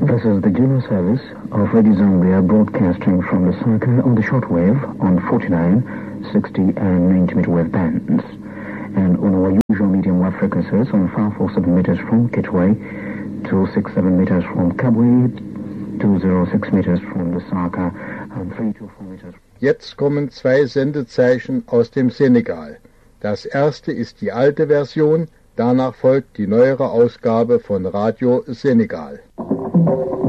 This is the Juno service of Radio Zambia broadcasting from Lusaka on the shortwave on 49, 60 and 90 meter wave bands, and on our usual medium wave frequencies on 547 meters from Kitwe, 267 meters from Kabwe, 206 meters from Lusaka, and 324 meters. Jetzt kommen zwei Sendezeichen aus dem Senegal. Das erste ist die alte Version, danach folgt die neuere Ausgabe von Radio Senegal.